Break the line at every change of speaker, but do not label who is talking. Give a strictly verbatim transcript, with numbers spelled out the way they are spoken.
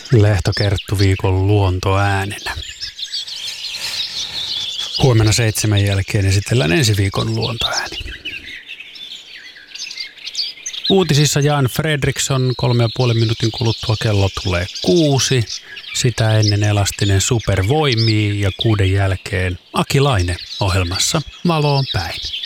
Lehtokerttu viikon luontoäänenä. Huomenna seitsemän jälkeen esitellään ensi viikon luontoääni. Uutisissa Jan Fredriksson, kolme ja puolen minuutin kuluttua kello tulee kuusi. Sitä ennen Elastinen supervoimii ja kuuden jälkeen Aki Laine ohjelmassa Valoon päin.